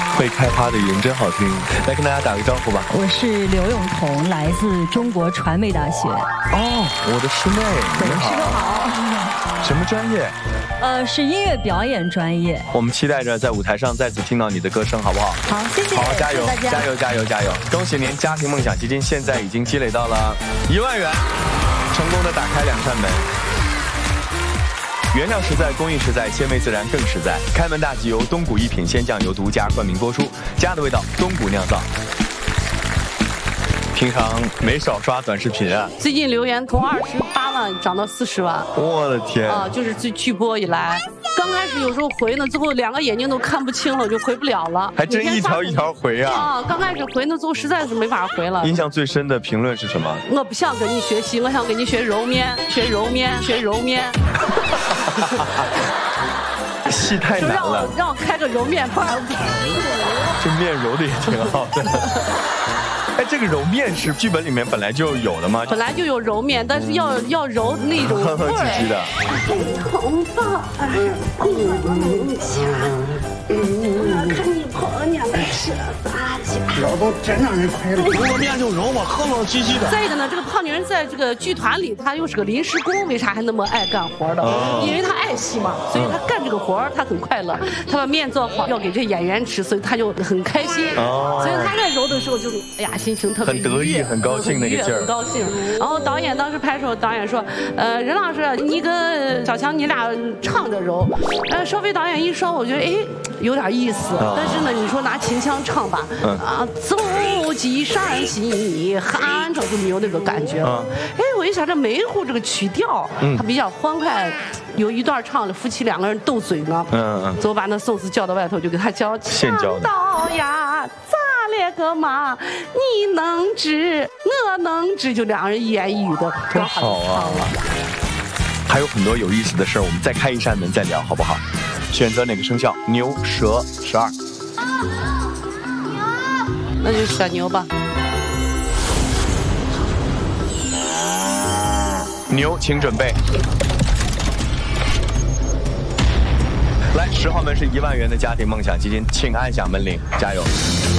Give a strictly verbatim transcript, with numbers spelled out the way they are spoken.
会开花的人真好听，来跟大家打个招呼吧。 我是刘永彤，来自中国传媒大学。 哦，我的师妹，你好。 师哥好。 什么专业？ 呃，是音乐表演专业。 我们期待着在舞台上再次听到你的歌声，好不好？ 好，谢谢。 好，加油， 谢谢大家加油，加油，加油！恭喜您，家庭梦想基金现在已经积累到了一万元，成功的打开两扇门。原料实在，工艺实在，鲜味自然更实在。开门大吉由东谷一品鲜酱油独家冠名播出，家的味道，东谷酿造。平常没少刷短视频啊， 最近留言从二十八万涨到四十万， 我的天啊！就是自剧播以来，刚开始有时候回呢，最后两个眼睛都看不清了，就回不了了。 还真一条一条回啊！ 啊，刚开始回呢，最后实在是没法回了。 印象最深的评论是什么？ 我不想跟你学习，我想跟你学揉面，学揉面，学揉面。 戏太难让我了， 让我开个揉面班。 这面揉的也挺好的。哎，这个揉面是剧本里面本来就有的吗？ 本来就有揉面，但是要要揉那种呵呵唧唧的。 头发滚下，看你婆娘吃啥去？ 老都真让人快乐。揉了面就揉吧，呵呵唧唧的。 再一个呢，这个胖女人在这个剧团里，她又是个临时工，为啥还那么爱干活的？ 哦、 因为她爱戏嘛，所以她干这个活她很快乐。她把面做好，要给这演员吃，所以她就很开心。哦、所以她在揉的时候就，哎呀，心情特别很得意、很高兴那个劲儿， 很高兴。然后导演当时拍的时候，导演说，呃，任老师，你跟小强你俩唱着揉。呃，收费导演一说，我觉得哎有点意思。哦、但是呢，你说拿秦腔唱吧，嗯、啊，走进山西，喊着就没有那个感觉了。哎、嗯，我一想这梅湖这个曲调，嗯、它比较欢快。有一段唱了，夫妻两个人斗嘴呢。嗯嗯。走把那宋词叫到外头，就给他教。 现教的。 道呀，咋了个嘛？你能治，我能治，就两人一言一语的。 多好啊！还有很多有意思的事儿，我们再开一扇门再聊，好不好？选择哪个生肖？牛、蛇、十二。 那就选牛吧。 牛，请准备。来，十号门是一万元的家庭梦想基金，请按响门铃，加油！